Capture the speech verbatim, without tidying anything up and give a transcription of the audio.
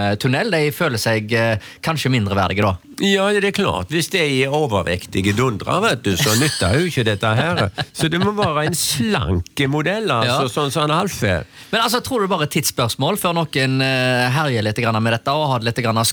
tunnel, de føler seg eh, kanskje mindre verdige da. Ja, det er klart. Hvis de er overvektige dundre, vet du, så nytter jo ikke dette her. Så det må være en slanke modell, altså, ja. Sånn som en Alf er. Men altså, tror du bare et tidsspørsmål før noen eh, herjer litt grann med dette og har det litt grann